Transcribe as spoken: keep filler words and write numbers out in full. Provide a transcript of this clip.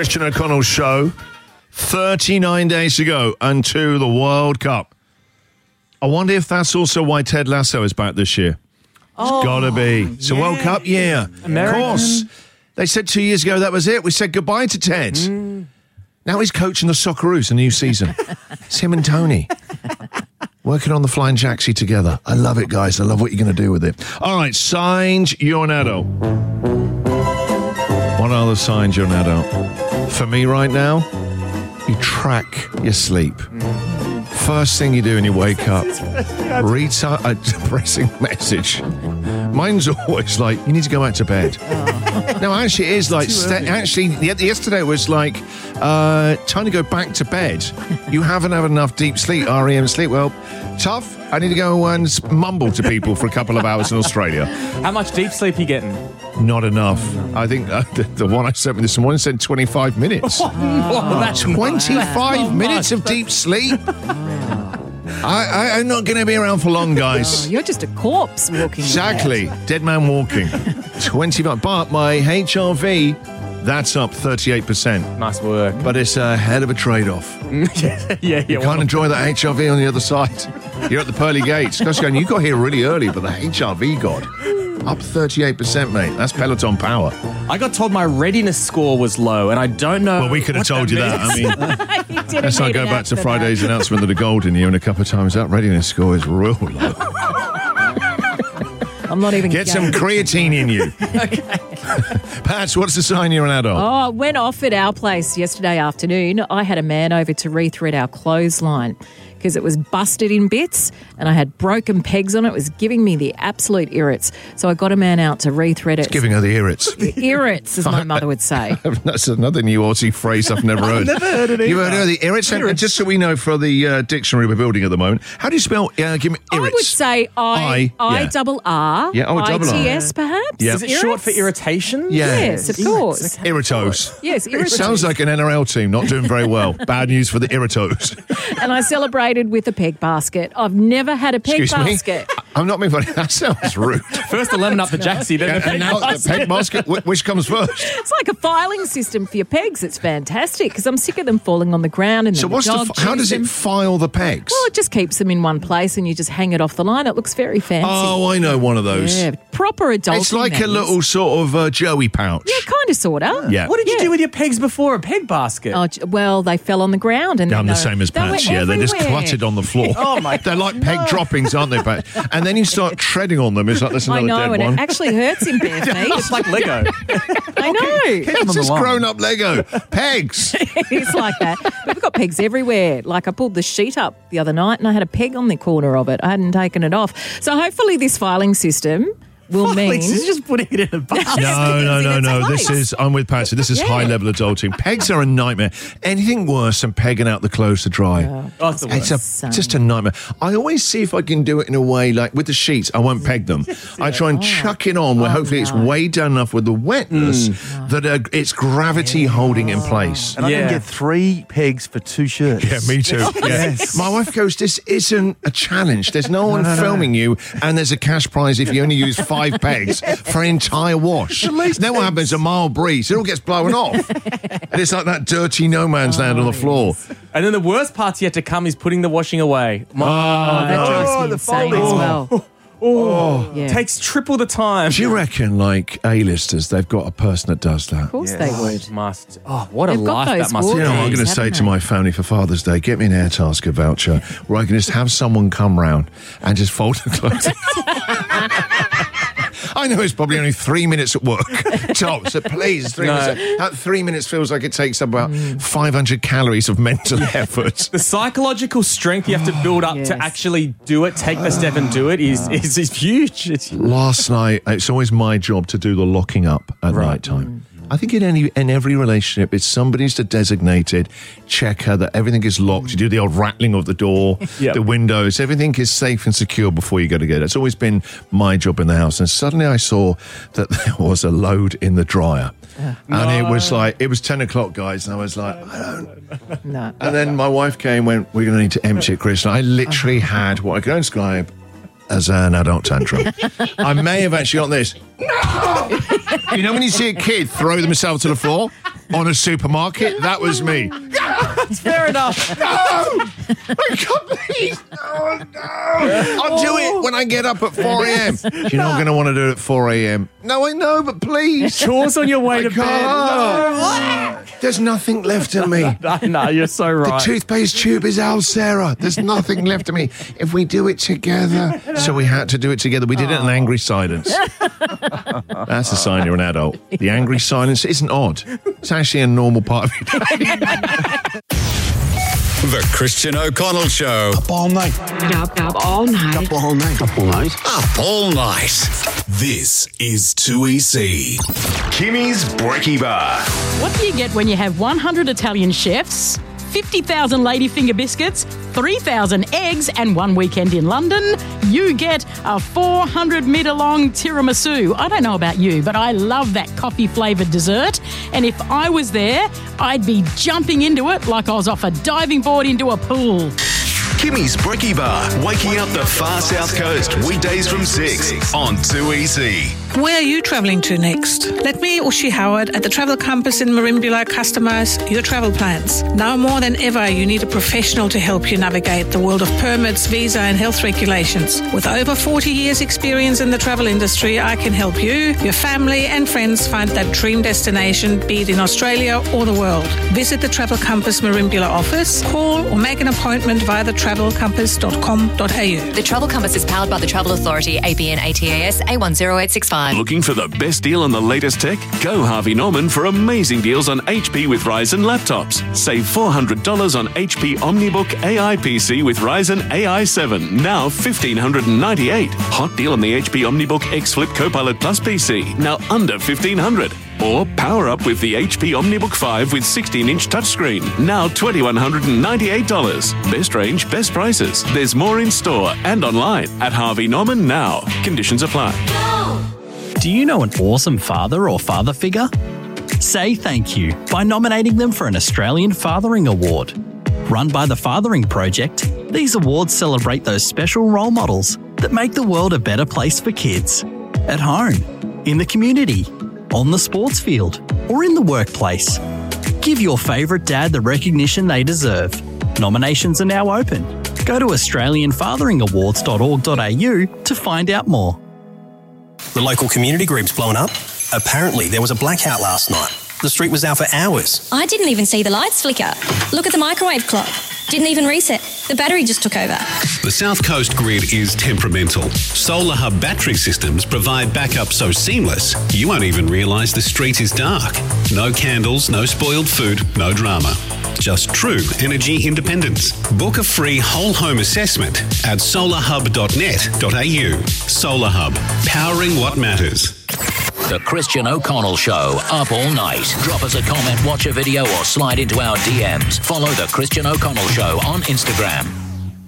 Christian O'Connell show. thirty-nine days to go unto the World Cup. I wonder if that's also why Ted Lasso is back this year. Oh, it's got to be. It's a World Cup year. American. Of course. They said two years ago that was it. We said goodbye to Ted. Mm. Now he's coaching the Socceroos, a new season. It's him and Tony. Working on the Flying Jacksie together. I love it, guys. I love what you're going to do with it. All right, signs you're an adult. What are the signs you're an adult? For me right now, you track your sleep. First thing you do when you wake up, read a depressing message. Mine's always like, you need to go back to bed. Oh. No, actually, it is like, st- actually, yesterday it was like, uh, time to go back to bed. You haven't had enough deep sleep, R E M sleep. Well, tough. I need to go and mumble to people for a couple of hours in Australia. How much deep sleep are you getting? Not enough. I think uh, the, the one I sent me this morning said twenty-five minutes. Oh, that's twenty-five minutes of deep sleep? I, I, I'm not going to be around for long, guys. Oh, you're just a corpse walking. Exactly. Dead man walking. twenty-five. But my H R V, that's up thirty-eight percent. Nice work. But it's a hell of a trade-off. yeah, yeah. You can't well. enjoy that H R V on the other side. You're at the pearly gates. Guys going, you got here really early, but the H R V god. Up thirty-eight percent, mate. That's Peloton power. I got told my readiness score was low, and I don't know. Well, we could have told that you means. that. I mean, let's not go back to Friday's that. announcement of the Golden Year and a couple of times. That readiness score is real low. I'm not even Get going. some creatine in you. Okay. Pats, what's the sign you're an adult? Oh, went off at our place yesterday afternoon. I had a man over to rethread our clothesline because it was busted in bits and I had broken pegs on it. It was giving me the absolute irrits. So I got a man out to rethread it. It's giving her the irrits. Irrits, as my mother would say. That's another new Aussie phrase I've never heard. I've never heard it either. You heard her, the irrits? And Irrits. just so we know for the uh, dictionary we're building at the moment, how do you spell uh, give me irrits? I would say I, I, I yeah. double R, Yeah, oh, double R. I T S perhaps? Yeah. Is it short for irritation? Yeah. Yes, of course. Irritos. Yes, It irritos. sounds like an N R L team not doing very well. Bad news for the Irritos. And I celebrated with a peg basket. I've never had a peg Excuse basket. me? I'm not being funny. That sounds rude. First the lemon up the Jacksie, then the And peg now the basket. peg basket, wh- which comes first? It's like a filing system for your pegs. It's fantastic because I'm sick of them falling on the ground and So then what's the the? dog F- how chews does it them. file the pegs? Well, it just keeps them in one place and you just hang it off the line. It looks very fancy. Oh, I know one of those. Yeah, proper adult. It's like a little sort of uh, Joey pouch. Yeah, kind of, sort of. Yeah. What did you Yeah. do with your pegs before a peg basket? Oh, j- well, they fell on the ground and Yeah, I'm then the they- same as they went Pats. Yeah, they're just everywhere. cluttered on the floor. Oh, my They're like peg droppings, aren't they, Pat? And then you start treading on them. It's like there's I another know, dead and one. it actually hurts in bare feet. It's like Lego. I know. It's just grown-up Lego. Pegs. It's like that. But we've got pegs everywhere. Like I pulled the sheet up the other night and I had a peg on the corner of it. I hadn't taken it off. So hopefully this filing system will mean... He's just putting it in a basket. No, no, no, It's no. a This place. is, I'm with Patsy. This is Yeah. high-level adulting. Pegs are a nightmare. Anything worse than pegging out the clothes to dry. Oh, it's the It's worst. a, just a nightmare. I always see if I can do it in a way, like with the sheets, I won't peg them. I try and chuck it on where Oh, hopefully it's no. weighed down enough with the wetness that uh, it's gravity holding in place. And I Yeah. can get three pegs for two shirts. Yeah, me too. Yeah. My wife goes, this isn't a challenge. There's no one filming you, and there's a cash prize if you only use five pegs for an entire wash. Then what happens? A mild breeze, it all gets blown off. And it's like that dirty no man's land on the floor. And then the worst part's yet to come is putting the washing away. Oh, that drives Oh, me the insane folding. as well. Oh, Yeah. takes triple the time. Do you reckon, like, A-listers, they've got a person that does that? Of course they would. Must. Oh, what a They've got life those that must You be. know what I'm going to Haven't say to they? my family for Father's Day? Get me an Airtasker voucher where I can just have someone come round and just fold the clothes. I know it's probably only three minutes at work, top, so please, three No. minutes. That three minutes feels like it takes about five hundred calories of mental effort. The psychological strength you have to build up Yes. to actually do it, take the step and do it is is, is huge. It's huge. Last night, it's always my job to do the locking up at night time. I think in any in every relationship, it's somebody's the designated checker that everything is locked. You do the old rattling of the door, Yep. the windows, everything is safe and secure before you go to bed. It's always been my job in the house. And suddenly I saw that there was a load in the dryer. And it was like, it was ten o'clock, guys. And I was like, I don't. No. And then my wife came and went, we're going to need to empty it, Chris. And I literally had what I can describe as an adult tantrum. I may have actually got this. No! You know when you see a kid throw themselves to the floor? on a supermarket. That was me. Fair enough. No! I can't please. Oh, no. I'll do it when I get up at four a.m. You're not going to want to do it at four a.m. No, I know, but please. Chores on your way to bed. No. There's nothing left of me. No, no, you're so right. The toothpaste tube is Al Sarah. There's nothing left of me. If we do it together. So we had to do it together. We did it in angry silence. That's a sign you're an adult. The angry silence isn't odd. It's actually a normal part of your day. The Christian O'Connell Show. Up all night. Up, up all night. Up all night. Up all night. Up all night. This is two E C. Kimmy's Brekkie Bar. What do you get when you have one hundred Italian chefs, fifty thousand ladyfinger biscuits, three thousand eggs, and one weekend in London? You get a four hundred metre long tiramisu. I don't know about you, but I love that coffee-flavoured dessert. And if I was there, I'd be jumping into it like I was off a diving board into a pool. Kimmy's Brekkie Bar, waking up the far south coast, weekdays from six on two E C. Where are you travelling to next? Let me, Ushi Howard, at the Travel Compass in Merimbula customise your travel plans. Now more than ever, you need a professional to help you navigate the world of permits, visa and health regulations. With over forty years experience in the travel industry, I can help you, your family and friends find that dream destination, be it in Australia or the world. Visit the Travel Compass Merimbula office, call or make an appointment via the travel compass dot com dot a u. The Travel Compass is powered by the Travel Authority, A B N A T A S A one zero eight six five. Looking for the best deal on the latest tech? Go Harvey Norman for amazing deals on H P with Ryzen laptops. Save four hundred dollars on H P OmniBook A I P C with Ryzen A I seven, now one thousand five hundred ninety-eight dollars. Hot deal on the H P OmniBook X Flip Copilot Plus P C, now under fifteen hundred dollars. Or power up with the H P OmniBook five with sixteen inch touchscreen, now two thousand one hundred ninety-eight dollars. Best range, best prices. There's more in store and online at Harvey Norman now. Conditions apply. Do you know an awesome father or father figure? Say thank you by nominating them for an Australian Fathering Award. Run by the Fathering Project, these awards celebrate those special role models that make the world a better place for kids. At home, in the community, on the sports field, or in the workplace. Give your favourite dad the recognition they deserve. Nominations are now open. Go to australian fathering awards dot org dot a u to find out more. The local community group's blown up. Apparently, there was a blackout last night. The street was out for hours. I didn't even see the lights flicker. Look at the microwave clock. Didn't even reset. The battery just took over. The South Coast grid is temperamental. Solar Hub battery systems provide backup so seamless, you won't even realise the street is dark. No candles, no spoiled food, no drama. Just true energy independence. Book a free whole home assessment at solar hub dot net dot a u. Solar Hub, powering what matters. The Christian O'Connell Show, up all night. Drop us a comment, watch a video, or slide into our D Ms. Follow The Christian O'Connell Show on Instagram.